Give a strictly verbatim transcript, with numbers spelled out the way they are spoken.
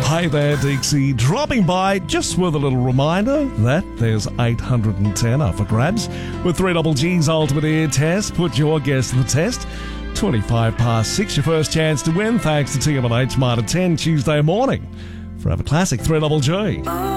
Hey there, Dixie. Dropping by just with a little reminder that there's eight hundred ten up for grabs. With three G's Ultimate Ear Test, put your guess to the test. twenty-five past six, your first chance to win, thanks to T M and H Marta ten Tuesday morning. Forever Classic three G.